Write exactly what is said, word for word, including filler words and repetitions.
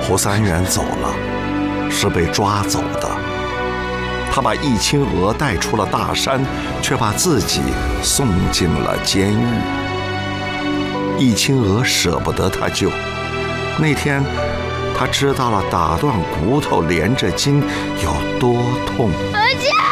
胡三元走了，是被抓走的。他把易清娥带出了大山，却把自己送进了监狱。易清娥舍不得他救，那天他知道了打断骨头连着筋有多痛。 儿子。